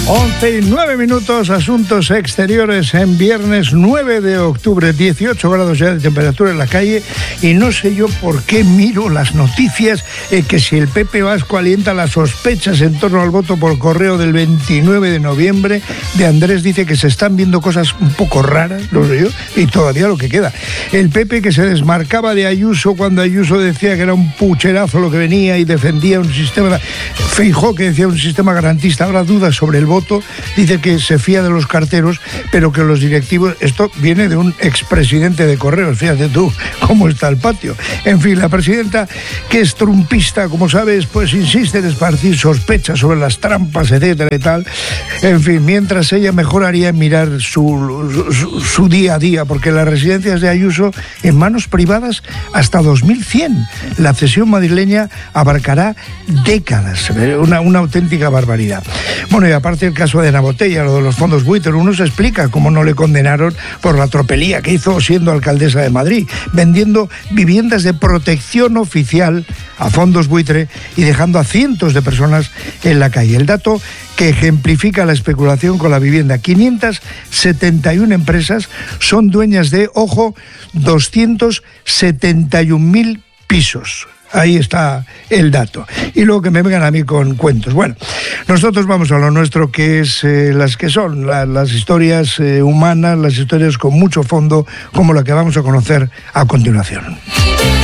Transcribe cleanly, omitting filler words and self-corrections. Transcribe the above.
11:09, asuntos exteriores en viernes 9 de octubre, 18 grados ya de temperatura en la calle, y no sé yo por qué miro las noticias que si el PP Vasco alienta las sospechas en torno al voto por correo del 29 de noviembre, de Andrés dice que se están viendo cosas un poco raras, lo sé yo, y todavía lo que queda. El PP que se desmarcaba de Ayuso cuando Ayuso decía que era un pucherazo lo que venía y defendía un sistema, Feijóo que decía un sistema garantista, ahora dudas sobre el voto, dice que se fía de los carteros, pero que los directivos, esto viene de un expresidente de Correos, fíjate tú cómo está el patio. En fin, la presidenta, que es trumpista, como sabes, pues insiste en esparcir sospechas sobre las trampas, etcétera y tal. En fin, mientras ella mejoraría en mirar su día a día, porque las residencias de Ayuso en manos privadas hasta 2100. La cesión madrileña abarcará décadas, una auténtica barbaridad. Bueno, y aparte el caso de Ana Botella, lo de los fondos buitre, uno se explica cómo no le condenaron por la tropelía que hizo siendo alcaldesa de Madrid, vendiendo viviendas de protección oficial a fondos buitre y dejando a cientos de personas en la calle. El dato que ejemplifica la especulación con la vivienda: 571 empresas son dueñas de, ojo, 271.000 pisos. Ahí está el dato. Y luego que me vengan a mí con cuentos. Bueno, nosotros vamos a lo nuestro, que es las historias humanas, las historias con mucho fondo, como la que vamos a conocer a continuación.